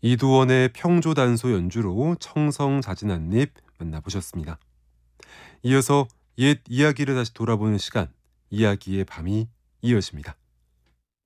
이두원의 평조단소 연주로 청성자진한잎 만나보셨습니다. 이어서 옛 이야기를 다시 돌아보는 시간, 이야기의 밤이 이어집니다.